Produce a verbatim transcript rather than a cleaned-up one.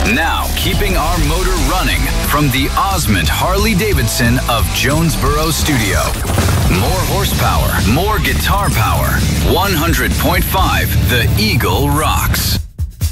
Now, keeping our motor running from the Osmond Harley-Davidson of Jonesboro Studio. More horsepower, more guitar power. one hundred point five The Eagle rocks.